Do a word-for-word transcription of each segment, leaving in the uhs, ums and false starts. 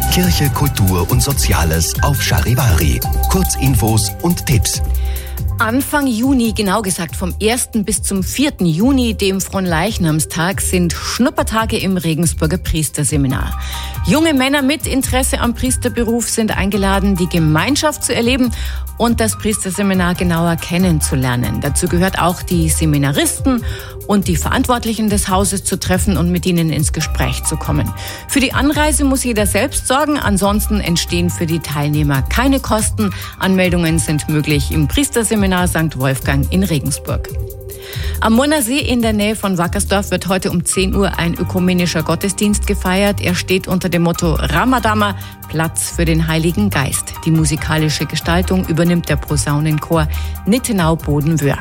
Kirche, Kultur und Soziales auf Charivari. Kurzinfos und Tipps. Anfang Juni, genau gesagt vom ersten bis zum vierten Juni, dem Fronleichnamstag, sind Schnuppertage im Regensburger Priesterseminar. Junge Männer mit Interesse am Priesterberuf sind eingeladen, die Gemeinschaft zu erleben und das Priesterseminar genauer kennenzulernen. Dazu gehört auch, die Seminaristen und die Verantwortlichen des Hauses zu treffen und mit ihnen ins Gespräch zu kommen. Für die Anreise muss jeder selbst sorgen, ansonsten entstehen für die Teilnehmer keine Kosten. Anmeldungen sind möglich im Priesterseminar Sankt Wolfgang in Regensburg. Am Murnersee in der Nähe von Wackersdorf wird heute um zehn Uhr ein ökumenischer Gottesdienst gefeiert. Er steht unter dem Motto Ramadama, Platz für den Heiligen Geist. Die musikalische Gestaltung übernimmt der Posaunenchor Nittenau-Bodenwöhr.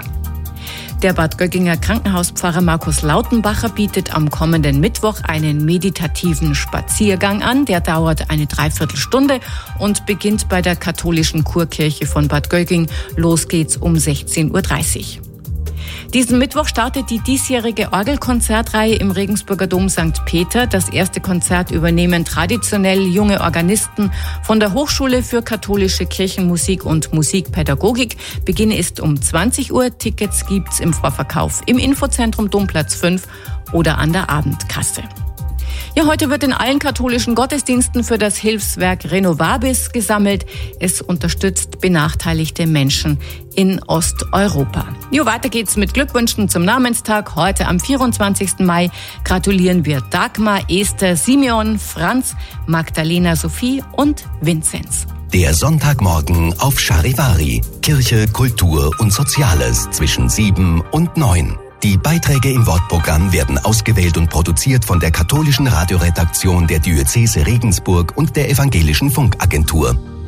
Der Bad Göckinger Krankenhauspfarrer Markus Lautenbacher bietet am kommenden Mittwoch einen meditativen Spaziergang an. Der dauert eine Dreiviertelstunde und beginnt bei der katholischen Kurkirche von Bad Göcking. Los geht's um sechzehn Uhr dreißig. Diesen Mittwoch startet die diesjährige Orgelkonzertreihe im Regensburger Dom Sankt Peter. Das erste Konzert übernehmen traditionell junge Organisten von der Hochschule für katholische Kirchenmusik und Musikpädagogik. Beginn ist um zwanzig Uhr. Tickets gibt's im Vorverkauf im Infozentrum Domplatz fünf oder an der Abendkasse. Ja, heute wird in allen katholischen Gottesdiensten für das Hilfswerk Renovabis gesammelt. Es unterstützt benachteiligte Menschen in Osteuropa. Jo, weiter geht's mit Glückwünschen zum Namenstag. Heute am vierundzwanzigsten Mai gratulieren wir Dagmar, Esther, Simeon, Franz, Magdalena, Sophie und Vinzenz. Der Sonntagmorgen auf Charivari. Kirche, Kultur und Soziales zwischen sieben und neun. Die Beiträge im Wortprogramm werden ausgewählt und produziert von der katholischen Radioredaktion der Diözese Regensburg und der Evangelischen Funkagentur.